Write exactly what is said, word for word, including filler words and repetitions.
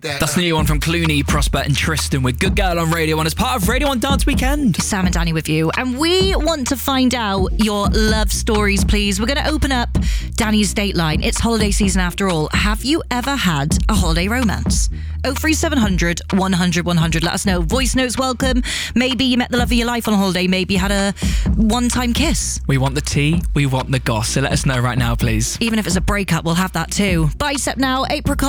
That's the new one from Clooney, Prosper and Tristan with Good Girl on Radio one as part of Radio one Dance Weekend. Sam and Danny with you. And we want to find out your love stories, please. We're going to open up Danny's date line. It's holiday season after all. Have you ever had a holiday romance? oh three seven hundred, one hundred, one hundred. Let us know. Voice notes welcome. Maybe you met the love of your life on holiday. Maybe you had a one-time kiss. We want the tea. We want the goss. So let us know right now, please. Even if it's a breakup, we'll have that too. Bicep now, Apricot.